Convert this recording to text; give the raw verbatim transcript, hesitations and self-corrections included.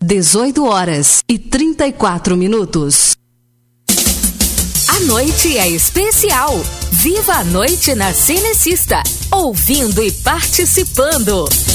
dezoito horas e trinta e quatro minutos. A noite é especial. Viva a noite na Cinecista, ouvindo e participando.